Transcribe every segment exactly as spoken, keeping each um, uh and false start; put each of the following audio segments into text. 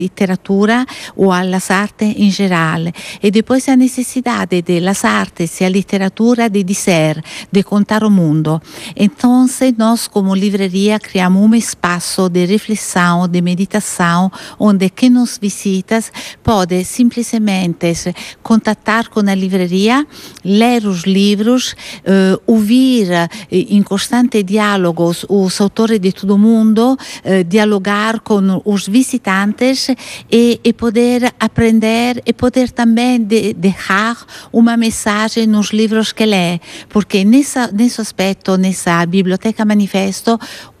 literatura o a las artes en general. Y después la necesidad de las artes y la literatura de decir, de contar el mundo. Entonces, nos como librería creamos un espacio de reflexión, de meditación, donde quien nos visita puede simplemente contactar con la librería, leer los libros, eh, oír eh, en constante diálogos los autores de todo el mundo, eh, dialogar con los visitantes e, e poder aprender e poder também de, deixar uma mensagem nos livros que lê, porque nessa, nesse aspecto, nessa biblioteca manifesto,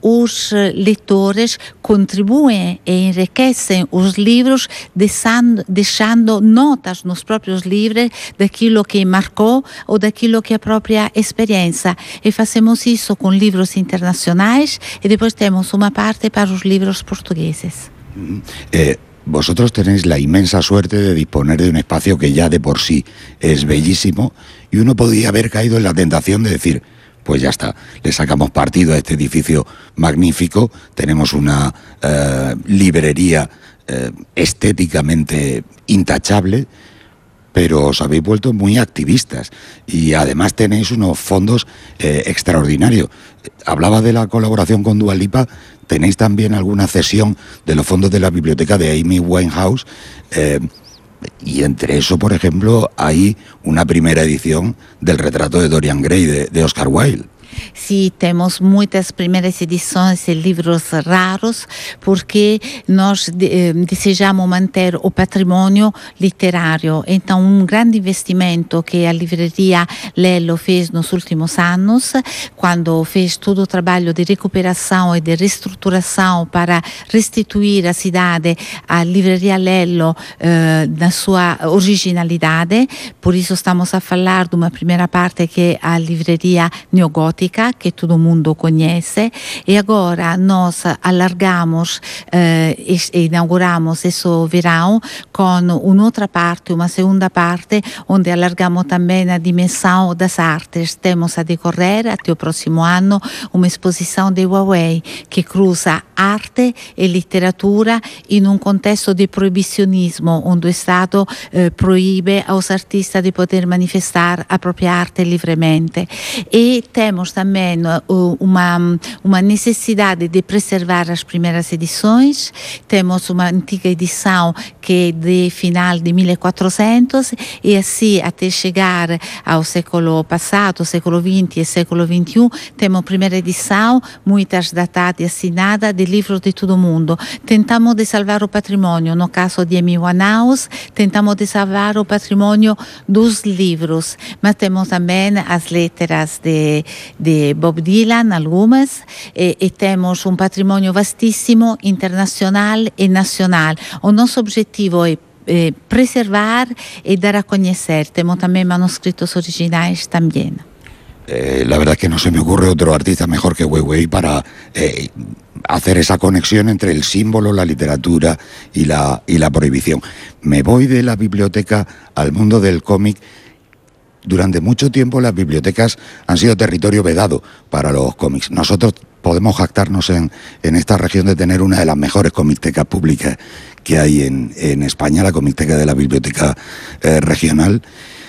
os leitores contribuem e enriquecem os livros deixando, deixando notas nos próprios livros daquilo que marcou ou daquilo que é a própria experiência. E fazemos isso com livros internacionais e depois temos uma parte para os livros portugueses. Eh, vosotros tenéis la inmensa suerte de disponer de un espacio que ya de por sí es bellísimo y uno podría haber caído en la tentación de decir, pues ya está, le sacamos partido a este edificio magnífico, tenemos una eh, librería eh, estéticamente intachable, pero os habéis vuelto muy activistas y además tenéis unos fondos eh, extraordinarios. Hablaba de la colaboración con Dua Lipa, tenéis también alguna cesión de los fondos de la biblioteca de Amy Winehouse, eh, y entre eso, por ejemplo, hay una primera edición del retrato de Dorian Gray de, de Oscar Wilde. Sim, temos muitas primeiras edições de livros raros, porque nós eh, desejamos manter o patrimônio literário. Então, um grande investimento que a livraria Lello fez nos últimos anos, quando fez todo o trabalho de recuperação e de reestruturação para restituir a cidade à livraria Lello eh, na sua originalidade. Por isso, estamos a falar de uma primeira parte que é a livraria neogótica, que todo mundo conhece, e agora nós alargamos eh, e inauguramos esse verão com uma outra parte, uma segunda parte, onde alargamos também a dimensão das artes. Temos a decorrer até o próximo ano uma exposição de Huawei que cruza arte e literatura em um contexto de proibicionismo, onde o Estado eh, proíbe aos artistas de poder manifestar a própria arte livremente. E temos também uma, uma necessidade de preservar as primeiras edições. Temos uma antiga edição que é de final de mil e quatrocentos e assim até chegar ao século passado, século vinte e século vinte e um, temos a primeira edição, muitas datadas e assinadas de livros de todo o mundo. Tentamos de salvar o patrimônio, no caso de Amy Winehouse, tentamos de salvar o patrimônio dos livros, mas temos também as letras de, de Bob Dylan, algumas, e, e temos um patrimônio vastíssimo, internacional e nacional. O nosso objetivo é eh, preservar e dar a conhecer. Temos também manuscritos originais também. Eh, la verdad es que no se me ocurre otro artista mejor que Weiwei para eh, hacer esa conexión entre el símbolo, la literatura y la, y la prohibición. Me voy de la biblioteca al mundo del cómic. Durante mucho tiempo las bibliotecas han sido territorio vedado para los cómics. Nosotros podemos jactarnos en, en esta región de tener una de las mejores comictecas públicas que hay en, en España, la comicteca de la Biblioteca eh, Regional.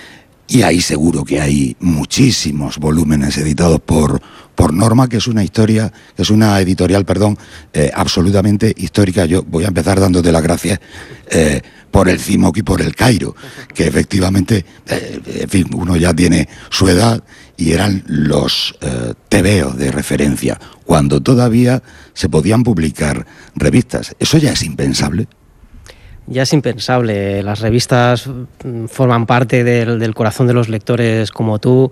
Y ahí seguro que hay muchísimos volúmenes editados por, por Norma, que es una historia, que es una editorial, perdón, eh, absolutamente histórica. Yo voy a empezar dándote las gracias eh, por el CIMOC y por el Cairo, que efectivamente, eh, en fin, uno ya tiene su edad y eran los eh, tebeos de referencia, cuando todavía se podían publicar revistas. ¿Eso ya es impensable? Ya es impensable. Las revistas forman parte del, del corazón de los lectores como tú,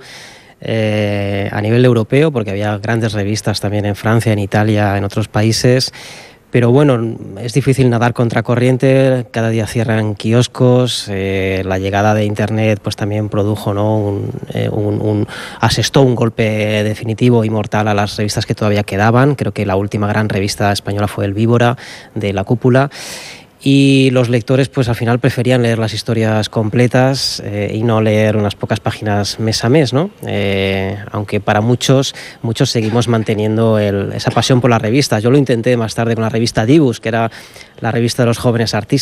eh, a nivel europeo, porque había grandes revistas también en Francia, en Italia, en otros países. Pero bueno, es difícil nadar contracorriente, cada día cierran kioscos, eh, la llegada de Internet pues también produjo, ¿no? un, eh, un, un, asestó un golpe definitivo y mortal a las revistas que todavía quedaban. Creo que la última gran revista española fue El Víbora, de La Cúpula. y los lectores pues al final preferían leer las historias completas eh, y no leer unas pocas páginas mes a mes, ¿no? Eh, aunque para muchos, muchos seguimos manteniendo el, esa pasión por las revistas. Yo lo intenté más tarde con la revista Dibus, que era la revista de los jóvenes artistas.